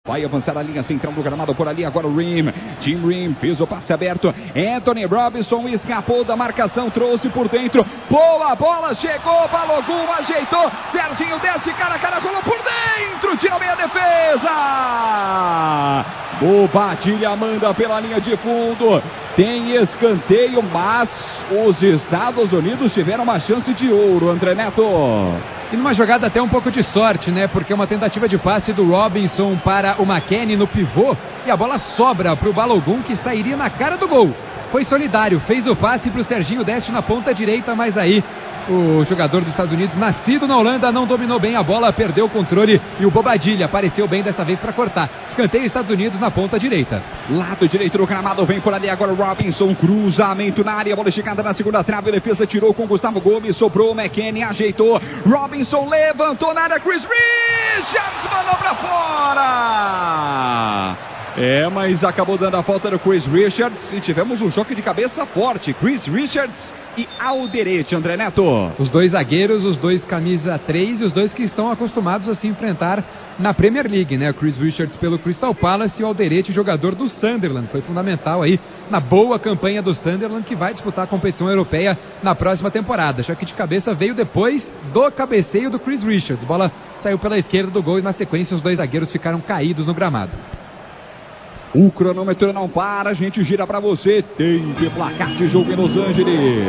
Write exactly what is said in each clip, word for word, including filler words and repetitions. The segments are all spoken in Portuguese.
Vai avançar a linha central do gramado por ali. Agora o Ream. Tim Ream fez o passe aberto. Anthony Robinson escapou da marcação. Trouxe por dentro. Boa bola. Chegou. Balogun ajeitou. Serginho desce. Cara a cara. Rolou por dentro. Tira bem a defesa. O Padilha manda pela linha de fundo. Tem escanteio, mas os Estados Unidos tiveram uma chance de ouro, André Neto. E numa jogada até um pouco de sorte, né? Porque uma tentativa de passe do Robinson para o McKennie no pivô e a bola sobra para o Balogun, que sairia na cara do gol. Foi solidário, fez o passe para o Serginho Deste na ponta direita, mas aí o jogador dos Estados Unidos, nascido na Holanda, não dominou bem a bola, perdeu o controle e o Bobadilha apareceu bem dessa vez para cortar. Escanteio Estados Unidos na ponta direita. Lado direito do gramado, vem por ali agora o Robinson, cruzamento na área, bola esticada na segunda trave, defesa tirou com Gustavo Gomes, sobrou o McKennie, ajeitou, Robinson levantou na área, Chris Richards mandou para fora! É, mas acabou dando a falta do Chris Richards e tivemos um choque de cabeça forte. Chris Richards e Alderete, André Neto. Os dois zagueiros, os dois camisa três e os dois que estão acostumados a se enfrentar na Premier League, né? O Chris Richards pelo Crystal Palace e o Alderete, jogador do Sunderland. Foi fundamental aí na boa campanha do Sunderland, que vai disputar a competição europeia na próxima temporada. Choque de cabeça veio depois do cabeceio do Chris Richards. Bola saiu pela esquerda do gol e na sequência os dois zagueiros ficaram caídos no gramado. O cronômetro não para, a gente gira pra você. Tempo e placar de jogo em Los Angeles.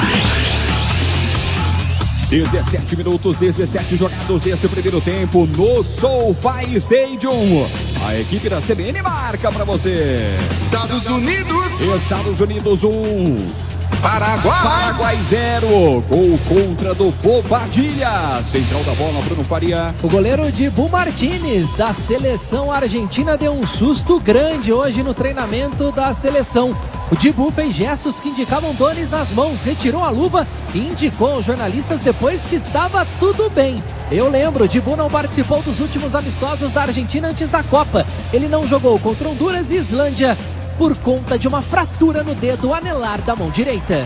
dezessete minutos, dezessete jogados desse primeiro tempo no SoFi Stadium. A equipe da C B N marca pra você. Estados Unidos. Estados Unidos um. Paraguai. Paraguai zero. Gol contra do Bobadilha. Central da bola, Bruno Faria. O goleiro Dibu Martínez, da seleção argentina, deu um susto grande hoje no treinamento da seleção. O Dibu fez gestos que indicavam dores nas mãos, retirou a luva e indicou aos jornalistas depois que estava tudo bem. Eu lembro, Dibu não participou dos últimos amistosos da Argentina antes da Copa. Ele não jogou contra Honduras e Islândia por conta de uma fratura no dedo anelar da mão direita.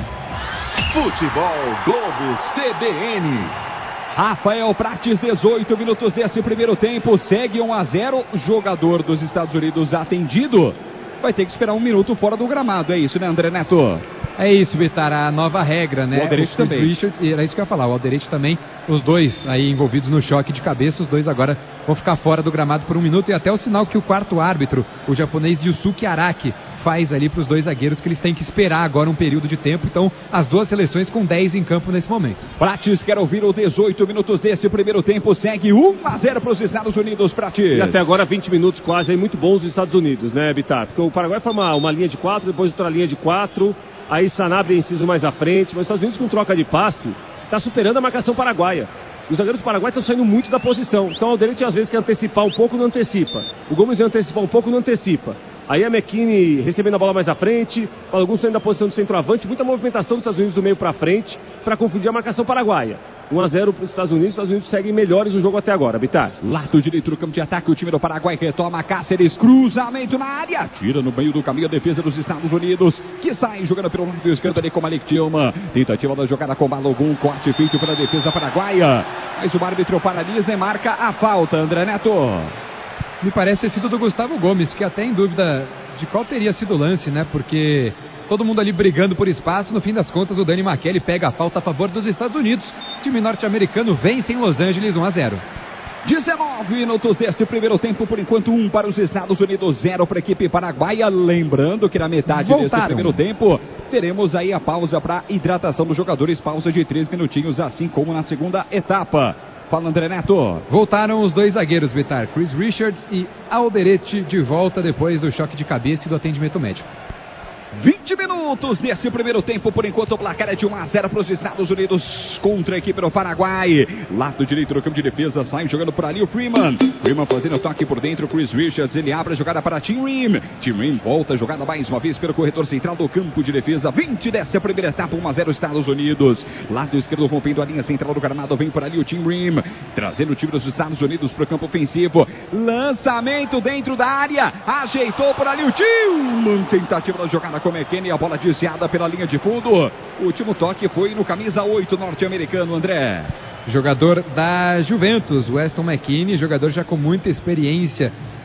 Futebol Globo C B N. Rafael Prates, dezoito minutos desse primeiro tempo, segue um a zero, jogador dos Estados Unidos atendido. Vai ter que esperar um minuto fora do gramado, é isso, né, André Neto? É isso, Vitar, a nova regra, né? O Alderete também. Richards, era isso que eu ia falar, o Alderete também, os dois aí envolvidos no choque de cabeça, os dois agora vão ficar fora do gramado por um minuto e até o sinal que o quarto árbitro, o japonês Yusuke Araki, faz ali para os dois zagueiros que eles têm que esperar agora um período de tempo. Então, as duas seleções com dez em campo nesse momento. Prates quer ouvir o dezoito minutos desse primeiro tempo, segue um a zero para os Estados Unidos, Prates. E até agora vinte minutos quase aí muito bons dos Estados Unidos, né, Bitar? Porque o Paraguai forma uma linha de quatro, depois outra linha de quatro, aí Sanabria inciso mais à frente, mas os Estados Unidos com troca de passe está superando a marcação paraguaia. Os zagueiros do Paraguai estão saindo muito da posição. Então o Alderete às vezes quer antecipar um pouco, não antecipa. O Gomes quer antecipar um pouco, não antecipa. Aí a McKennie recebendo a bola mais à frente, alguns saindo da posição do centroavante, muita movimentação dos Estados Unidos do meio para frente para confundir a marcação paraguaia. um a zero para os Estados Unidos, os Estados Unidos seguem melhores no jogo até agora, Bitar. Lado direito do campo de ataque, o time do Paraguai retoma Cáceres, cruzamento na área, tira no meio do caminho a defesa dos Estados Unidos, que sai jogando pelo lado esquerdo ali com Malik Tillman, tentativa da jogada com Balogun, corte feito pela defesa paraguaia, mas o árbitro paralisa e marca a falta, André Neto. Me parece ter sido do Gustavo Gomes, fiquei até em dúvida de qual teria sido o lance, né? Porque todo mundo ali brigando por espaço, no fim das contas o Danny McKennie pega a falta a favor dos Estados Unidos. O time norte-americano vence em Los Angeles um a zero. dezenove minutos desse primeiro tempo, por enquanto um para os Estados Unidos, zero para a equipe paraguaia. Lembrando que na metade Voltaram. desse primeiro tempo teremos aí a pausa para hidratação dos jogadores, pausa de três minutinhos, assim como na segunda etapa. Fala, André Neto. Voltaram os dois zagueiros, Bitar, Chris Richards e Alderete, de volta depois do choque de cabeça e do atendimento médico. vinte minutos desse primeiro tempo, por enquanto o placar é de um a zero para os Estados Unidos contra a equipe do Paraguai. Lado direito do campo de defesa, sai jogando por ali o Freeman. Freeman fazendo o toque por dentro, Chris Richards, ele abre a jogada para Tim Ream. Tim Ream volta a jogada mais uma vez pelo corredor central do campo de defesa. vinte dessa primeira etapa, um a zero Estados Unidos. Lado esquerdo rompendo a linha central do gramado, vem por ali o Tim Ream, trazendo o time dos Estados Unidos para o campo ofensivo. Lançamento dentro da área, ajeitou por ali o Tillman, tentativa da jogada com McKennie, a bola desviada pela linha de fundo. O último toque foi no camisa oito norte-americano, André. Jogador da Juventus, Weston McKennie, jogador já com muita experiência